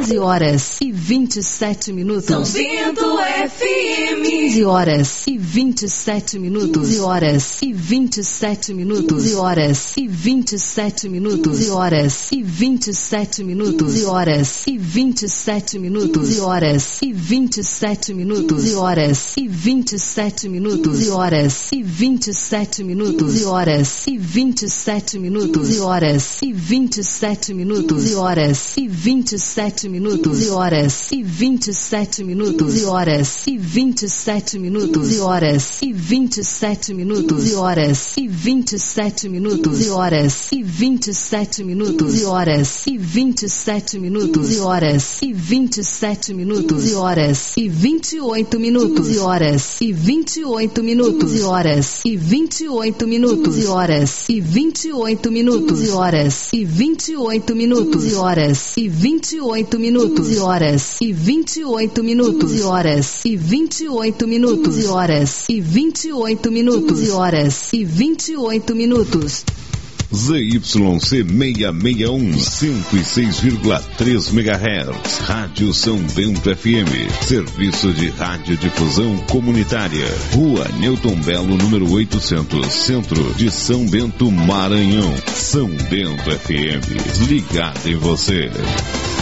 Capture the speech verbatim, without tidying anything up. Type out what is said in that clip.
quinze horas e vinte e sete minutos. São Bento F M. quinze horas e vinte e sete minutos. quinze horas e vinte e sete minutos. quinze horas e vinte e sete minutos. quinze horas e vinte e sete minutos. quinze horas e vinte e sete minutos. quinze horas e vinte e sete minutos. quinze horas e vinte e sete minutos. quinze horas e vinte e sete minutos. quinze horas e vinte e sete minutos. quinze horas e vinte e sete minutos. quinze horas e vinte e sete minutos. quinze horas e vinte e sete minutos. quinze horas e vinte e sete minutos. quinze horas e vinte e sete minutos. quinze horas e vinte e sete minutos. quinze horas e vinte e sete minutos. quinze horas e vinte e sete minutos. quinze horas e vinte e sete minutos. quinze horas e vinte e oito minutos. quinze horas e vinte e oito minutos. quinze horas e vinte e oito minutos. quinze horas e vinte e oito minutos. quinze horas e vinte e oito minutos. quinze horas e vinte e oito minutos. quinze horas e vinte e oito minutos. quinze horas e vinte e oito minutos. quinze horas e vinte e oito minutos. quinze horas e vinte e oito minutos. Z Y C seiscentos e sessenta e um, cento e seis vírgula três megahertz, Rádio São Bento F M, serviço de radiodifusão comunitária, Rua Newton Belo, número oitocentos, Centro de São Bento, Maranhão. São Bento F M, ligado em você.